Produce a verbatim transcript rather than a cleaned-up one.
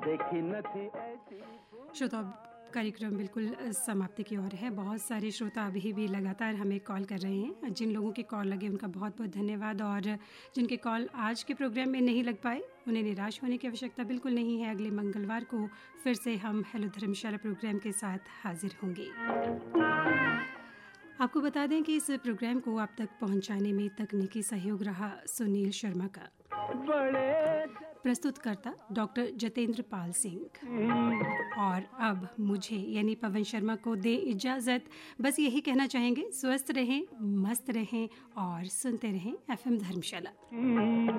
देखी न थी ऐसी। श्रोता, कार्यक्रम बिल्कुल समाप्ति की ओर है। बहुत सारे श्रोता अभी भी लगातार हमें कॉल कर रहे हैं। जिन लोगों के कॉल लगे उनका बहुत बहुत धन्यवाद, और जिनके कॉल आज के प्रोग्राम में नहीं लग पाए उन्हें निराश होने की आवश्यकता बिल्कुल नहीं है। अगले मंगलवार को फिर से हम हेलो धर्मशाला प्रोग्राम के साथ हाजिर होंगे। आपको बता दें कि इस प्रोग्राम को आप तक पहुंचाने में तकनीकी सहयोग रहा सुनील शर्मा का। प्रस्तुतकर्ता डॉक्टर जतेंद्र पाल सिंह। और अब मुझे यानी पवन शर्मा को दे इजाज़त। बस यही कहना चाहेंगे, स्वस्थ रहें, मस्त रहें और सुनते रहें एफएम धर्मशाला।